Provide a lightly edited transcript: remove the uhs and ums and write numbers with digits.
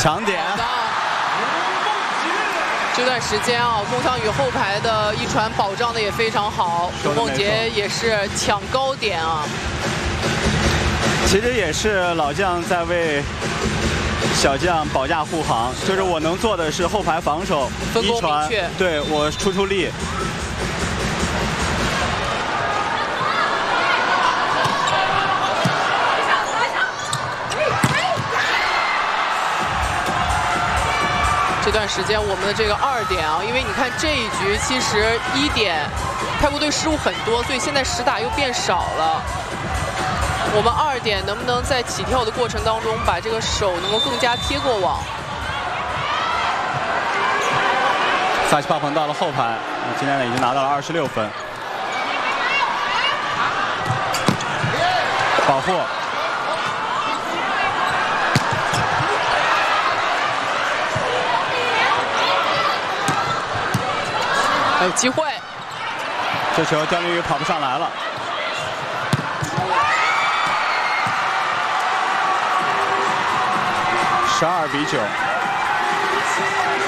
抢点。 这段时间啊，龚翔宇后排的一传保障的也非常好，卢梦洁也是抢高点啊。 其实也是老将在为小将保驾护航，就是我能做的是后排防守， 分工一传， 明确， 对我出力。 这段时间我们的这个2点啊，因为你看这一局其实1点，泰国队失误很多，所以现在实打又变少了。我们2点能不能在起跳的过程当中把这个手能够更加贴过网？ 萨奇帕彭到了后排，今天呢已经拿到了26分。保护。 还有机会， 这球姜凌宇跑不上来了。12比9。